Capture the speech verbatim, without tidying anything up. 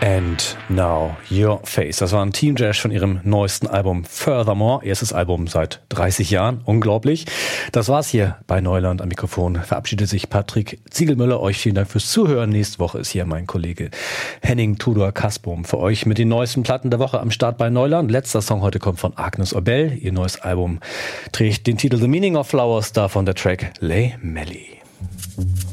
And Now Your Face. Das war ein Team Jazz von ihrem neuesten Album Furthermore. Erstes Album seit dreißig Jahren. Unglaublich. Das war's hier bei Neuland. Am Mikrofon verabschiedet sich Patrick Ziegelmüller. Euch vielen Dank fürs Zuhören. Nächste Woche ist hier mein Kollege Henning Tudor Kasbum für euch mit den neuesten Platten der Woche am Start bei Neuland. Letzter Song heute kommt von Agnes Obel. Ihr neues Album trägt den Titel The Meaning of Flowers, davon der Track Lay Melly.